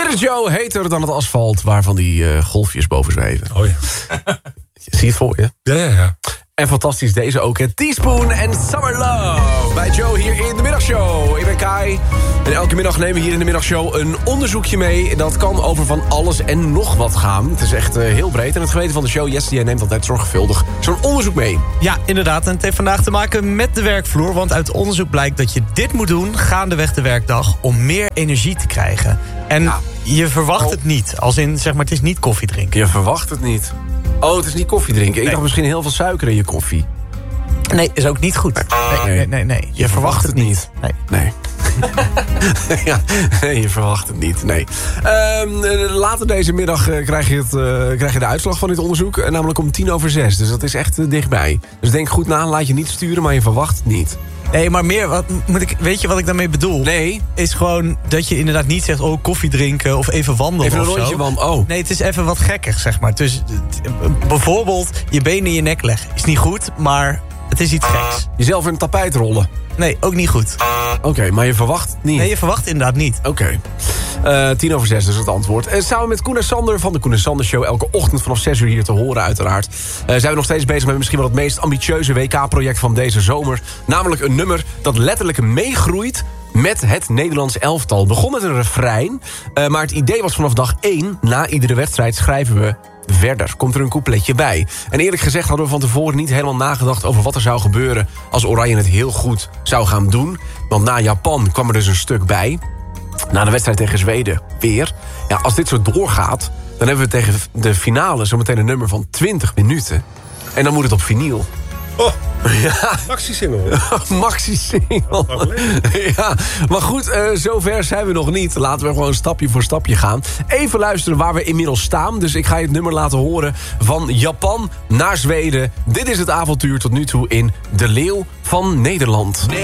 Dit is Joe, heter dan het asfalt, waarvan die golfjes boven zweven. Oh ja. Zie je het voor je? Ja. En fantastisch deze ook, hè. Teaspoon en Summer Love. Bij Joe hier in de middagshow. Ik ben Kai. En elke middag nemen we hier in de middagshow een onderzoekje mee. Dat kan over van alles en nog wat gaan. Het is echt heel breed. En het geweten van de show, Jesse, jij neemt altijd zorgvuldig zo'n onderzoek mee. Ja, inderdaad. En het heeft vandaag te maken met de werkvloer. Want uit onderzoek blijkt dat je dit moet doen gaandeweg de werkdag om meer energie te krijgen. En je verwacht het niet. Als in, zeg maar, het is niet koffie drinken. Je verwacht het niet. Oh, het is niet koffie drinken. Ik dacht misschien heel veel suiker in je koffie. Nee, is ook niet goed. Nee. Je verwacht het niet. Nee. Ja, nee, je verwacht het niet. Nee. Later deze middag krijg je de uitslag van dit onderzoek. Namelijk om 5:10. Dus dat is echt dichtbij. Dus denk goed na, laat je niet sturen, maar je verwacht het niet. Nee, maar meer, weet je wat ik daarmee bedoel? Nee. Is gewoon dat je inderdaad niet zegt, koffie drinken of even wandelen. Even een of rondje zo. wandelen, Nee, het is even wat gekkig, zeg maar. Dus bijvoorbeeld je benen in je nek leggen. Is niet goed, maar het is iets geks. Jezelf in een tapijt rollen. Nee, ook niet goed. Oké, maar je verwacht het niet. Nee, je verwacht inderdaad niet. Oké. 5:10 is het antwoord. Samen met Koen en Sander van de Koen en Sander Show. Elke ochtend vanaf 6 uur hier te horen uiteraard. Zijn we nog steeds bezig met misschien wel het meest ambitieuze WK-project van deze zomer. Namelijk een nummer dat letterlijk meegroeit met het Nederlands elftal. Het begon met een refrein. Maar het idee was vanaf dag 1. Na iedere wedstrijd schrijven we verder. Komt er een coupletje bij. En eerlijk gezegd hadden we van tevoren niet helemaal nagedacht over wat er zou gebeuren als Oranje het heel goed zou gaan doen. Want na Japan kwam er dus een stuk bij. Na de wedstrijd tegen Zweden weer. Ja, als dit zo doorgaat, dan hebben we tegen de finale zometeen een nummer van 20 minuten. En dan moet het op vinyl. Oh, ja. maxi-single. Maxi-single. Ja, maar goed, zover zijn we nog niet. Laten we gewoon stapje voor stapje gaan. Even luisteren waar we inmiddels staan. Dus ik ga je het nummer laten horen van Japan naar Zweden. Dit is het avontuur tot nu toe in De Leeuw van Nederland.